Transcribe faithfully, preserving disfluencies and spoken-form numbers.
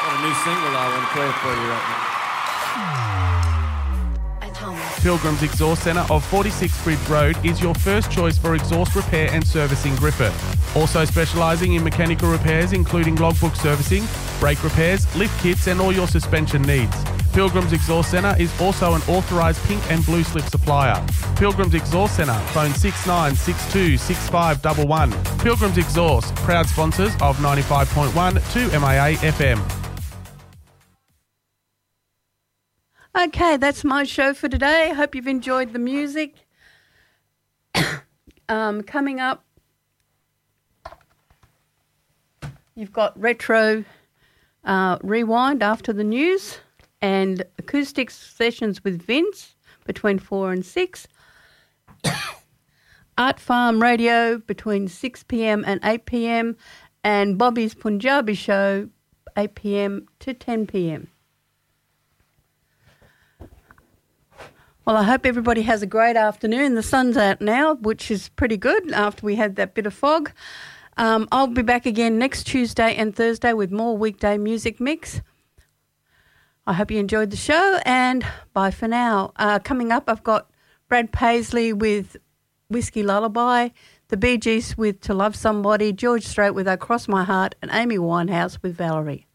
Got a new single I want to play for you right now. Pilgrim's Exhaust Centre of forty-six Bridge Road is your first choice for exhaust repair and service in Griffith. Also specialising in mechanical repairs including logbook servicing, brake repairs, lift kits and all your suspension needs. Pilgrim's Exhaust Centre is also an authorised pink and blue slip supplier. Pilgrim's Exhaust Centre, phone six nine six two six five one one. Pilgrim's Exhaust, proud sponsors of ninety-five point one to M A A F M. Okay, that's my show for today. Hope you've enjoyed the music. um, coming up, you've got Retro uh, Rewind after the news and acoustic sessions with Vince between four and six. Art Farm Radio between six p.m. and eight p.m. and Bobby's Punjabi Show eight p.m. to ten p.m. Well, I hope everybody has a great afternoon. The sun's out now, which is pretty good after we had that bit of fog. Um, I'll be back again next Tuesday and Thursday with more weekday music mix. I hope you enjoyed the show, and bye for now. Uh, coming up, I've got Brad Paisley with Whiskey Lullaby, the Bee Gees with To Love Somebody, George Strait with I Cross My Heart, and Amy Winehouse with Valerie.